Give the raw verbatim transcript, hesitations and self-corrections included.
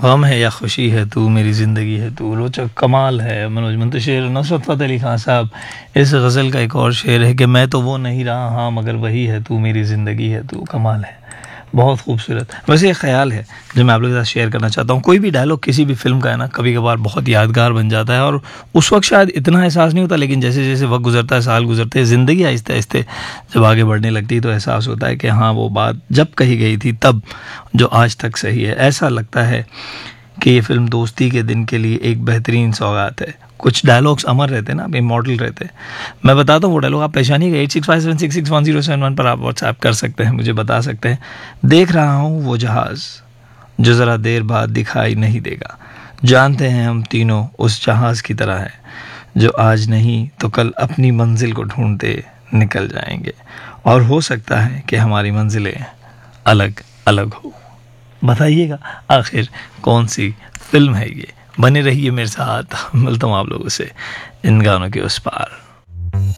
गम है या खुशी है तू, मेरी ज़िंदगी है तू, रोचक कमाल है। मनोज मुंतशिर, नुसरत फ़तेह अली खान साहब। इस गज़ल का एक और शेर है कि मैं तो वो नहीं रहा हाँ मगर वही है तू, मेरी ज़िंदगी है तू। कमाल है, बहुत खूबसूरत। वैसे एक ख़्याल है जो मैं आप लोगों के साथ शेयर करना चाहता हूँ। कोई भी डायलॉग किसी भी फिल्म का है ना, कभी कभार बहुत यादगार बन जाता है और उस वक्त शायद इतना एहसास नहीं होता, लेकिन जैसे जैसे वक्त गुजरता है, साल गुजरते हैं, ज़िंदगी आहिस्ते आहिस्ते जब आगे बढ़ने लगती है तो एहसास होता है कि हाँ वो बात जब कही गई थी तब जो आज तक सही है। ऐसा लगता है कि ये फिल्म दोस्ती के दिन के लिए एक बेहतरीन सौगात है। कुछ डायलॉग्स अमर रहते हैं ना, इमॉर्टल रहते हैं। मैं बताता हूँ वो डायलॉग, आप परेशानी का eight six five seven six six one zero seven one पर आप व्हाट्सएप कर सकते हैं, मुझे बता सकते हैं। देख रहा हूँ वो जहाज़ जो ज़रा देर बाद दिखाई नहीं देगा, जानते हैं हम तीनों उस जहाज़ की तरह है जो आज नहीं तो कल अपनी मंजिल को ढूंढते निकल जाएंगे, और हो सकता है कि हमारी मंजिलें अलग अलग हो। बताइएगा आखिर कौन सी फिल्म है ये। बने रहिए मेरे साथ, मिलता हूँ आप लोगों से इन गानों के उस पार।